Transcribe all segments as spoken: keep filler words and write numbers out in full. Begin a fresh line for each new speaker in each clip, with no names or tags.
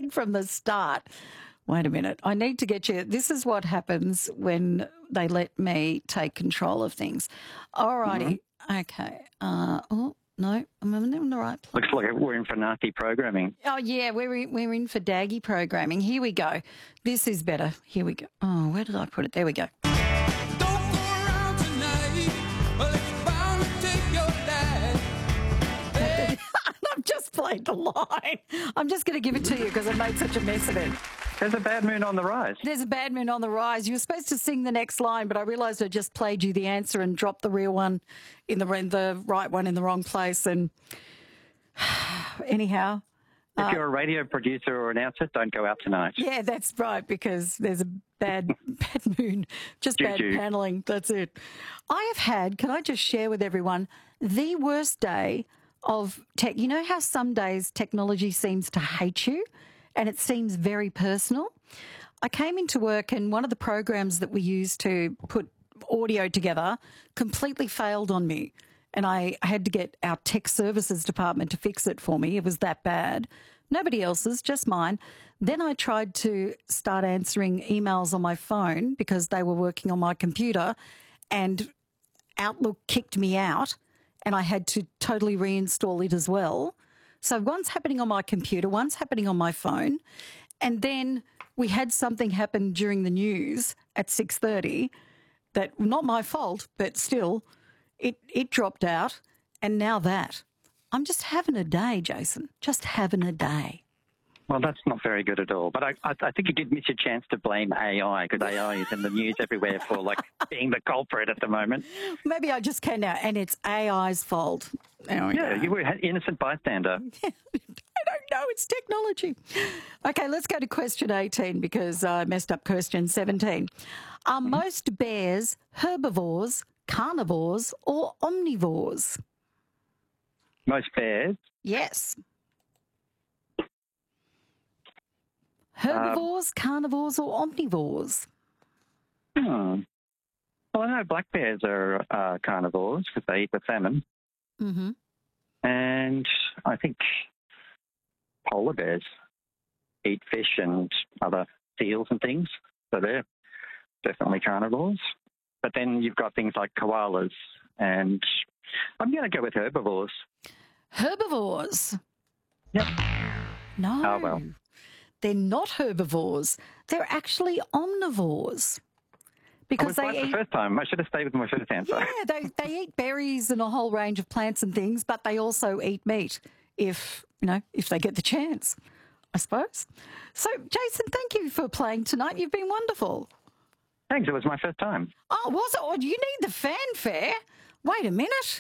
played from the start. Wait a minute. I need to get you. This is what happens when they let me take control of things. All righty. Mm-hmm. Okay. Uh, oh, no, I'm in the right place.
Looks like we're in for nasty programming.
Oh, yeah, we're in, we're in for daggy programming. Here we go. This is better. Here we go. Oh, where did I put it? There we go. Don't go around tonight. Well, it's bound to take your dad. Hey. I've just played the line. I'm just going to give it to you because I made such a mess of it.
There's a bad moon on the rise.
There's a bad moon on the rise. You were supposed to sing the next line, but I realised I just played you the answer and dropped the real one in the the right one in the wrong place. And anyhow,
if
uh,
you're a radio producer or announcer, don't go out tonight.
Yeah, that's right, because there's a bad bad moon, just bad panelling. That's it. I have had. Can I just share with everyone the worst day of tech? You know how some days technology seems to hate you? And it seems very personal. I came into work and one of the programs that we use to put audio together completely failed on me. And I had to get our tech services department to fix it for me. It was that bad. Nobody else's, just mine. Then I tried to start answering emails on my phone because they were working on my computer, and Outlook kicked me out and I had to totally reinstall it as well. So one's happening on my computer, one's happening on my phone, and then we had something happen during the news at six thirty that, not my fault, but still, it, it dropped out, and now that. I'm just having a day, Jason, just having a day.
Well, that's not very good at all. But I, I, I think you did miss your chance to blame A I, because A I is in the news everywhere for, like, being the culprit at the moment.
Maybe I just can now, and it's A I's fault.
Oh, yeah, you were an innocent bystander.
I don't know. It's technology. Okay, let's go to question eighteen because I messed up question seventeen. Are mm-hmm. most bears herbivores, carnivores, or omnivores?
Most bears?
Yes. Herbivores, um, carnivores, or omnivores?
Hmm. Well, I know black bears are uh, carnivores because they eat the salmon.
Mm-hmm.
And I think polar bears eat fish and other seals and things, so they're definitely carnivores. But then you've got things like koalas, and I'm going to go with herbivores.
Herbivores?
Yep.
No.
Oh, well.
They're not herbivores. They're actually omnivores. Because
I was
they
right
eat,
the first time. I should have stayed with my first answer.
Yeah, they, they eat berries and a whole range of plants and things, but they also eat meat if, you know, if they get the chance, I suppose. So, Jason, thank you for playing tonight. You've been wonderful.
Thanks. It was my first time.
Oh, was it? Oh, you need the fanfare. Wait a minute.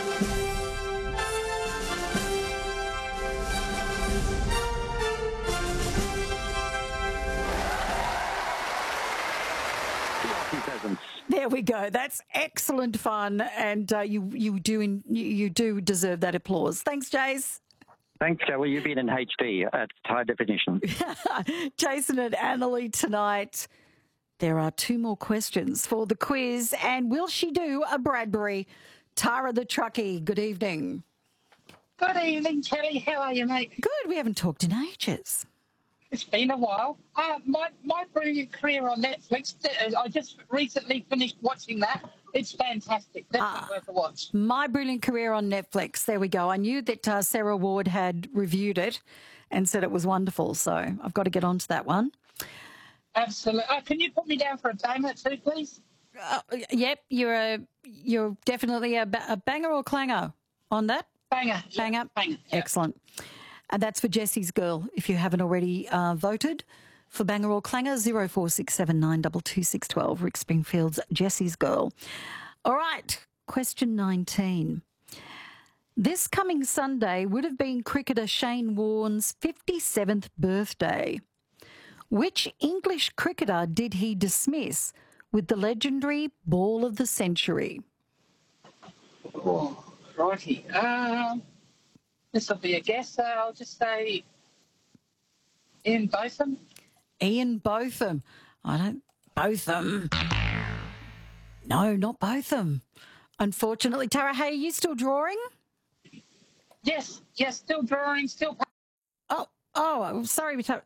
There we go. That's excellent fun, and uh, you you do in, you do deserve that applause. Thanks, Jace.
Thanks, Kelly. You've been in H D at high definition.
Jason and Annalie tonight. There are two more questions for the quiz, and will she do a Bradbury? Tara the truckie. Good evening.
Good evening, Kelly. How are you, mate?
Good. We haven't talked in ages.
It's been a while. Uh, my my brilliant career on Netflix. I just recently finished watching that. It's fantastic. Definitely ah, worth a watch.
My Brilliant Career on Netflix. There we go. I knew that uh, Sarah Ward had reviewed it and said it was wonderful. So I've got to get onto that one.
Absolutely. Uh, can you put me down for a banger too, please?
Uh, yep. You're a you're definitely a, a banger or clanger on that.
Banger.
Banger.
Yeah, banger. Yeah.
Excellent. And that's for Jesse's Girl. If you haven't already uh, voted for banger or clanger, zero four six seven nine two two six one two, Rick Springfield's Jesse's Girl. All right, question nineteen. This coming Sunday would have been cricketer Shane Warne's fifty-seventh birthday. Which English cricketer did he dismiss with the legendary Ball of the Century?
Oh, righty. Um... This will be a guess. Uh, I'll just say Ian Botham.
Ian Botham. I don't... Botham. No, not Botham. Unfortunately. Tara, hey, are you still drawing?
Yes, yes, still drawing, still...
Oh, oh, sorry, Tara.